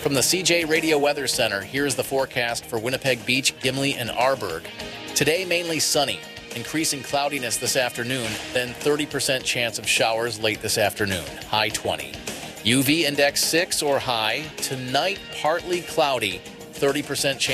From the CJ Radio Weather Center, here's the forecast for Winnipeg Beach, Gimli, and Arborg. Today, mainly sunny. Increasing cloudiness this afternoon, then 30% chance of showers late this afternoon, high 20. UV index 6 or high. Tonight, partly cloudy, 30% chance